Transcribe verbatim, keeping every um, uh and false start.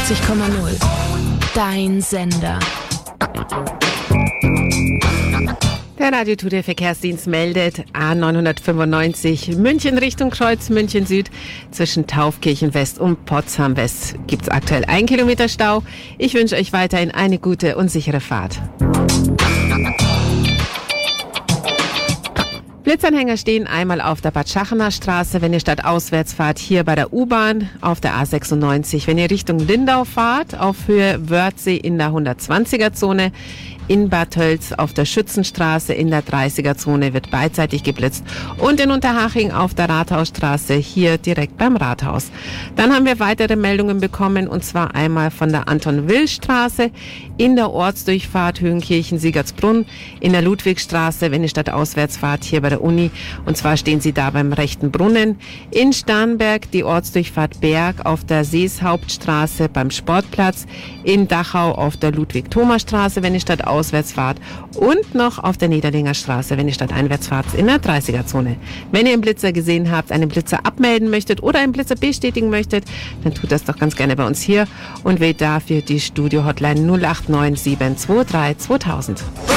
neunundneunzig Komma null. Dein Sender. Der Radio Tour Verkehrsdienst meldet A neunhundertfünfundneunzig München Richtung Kreuz München Süd. Zwischen Taufkirchen West und Potsdam West gibt es aktuell ein Kilometer Stau. Ich wünsche euch weiterhin eine gute und sichere Fahrt. Blitzanhänger stehen einmal auf der Bad Schachener Straße, wenn ihr stadtauswärts fahrt, hier bei der U-Bahn auf der A sechsundneunzig. Wenn ihr Richtung Lindau fahrt, auf Höhe Wörthsee in der hundertzwanziger Zone. In Bad Tölz auf der Schützenstraße in der dreißiger Zone wird beidseitig geblitzt. Und in Unterhaching auf der Rathausstraße, hier direkt beim Rathaus. Dann haben wir weitere Meldungen bekommen, und zwar einmal von der Anton-Will-Straße in der Ortsdurchfahrt Höhenkirchen-Siegertsbrunn, in der Ludwigstraße, wenn ihr stadtauswärts fahrt, hier bei der Uni. Und zwar stehen sie da beim rechten Brunnen. In Starnberg die Ortsdurchfahrt Berg auf der Seeshauptstraße beim Sportplatz. In Dachau auf der Ludwig-Thoma-Straße, wenn ihr stadtauswärts Auswärtsfahrt, und noch auf der Niederlinger Straße, wenn ihr stadteinwärts fahrt, in der dreißiger Zone. Wenn ihr einen Blitzer gesehen habt, einen Blitzer abmelden möchtet oder einen Blitzer bestätigen möchtet, dann tut das doch ganz gerne bei uns hier und wählt dafür die Studio-Hotline null acht neun sieben zwei drei zweitausend.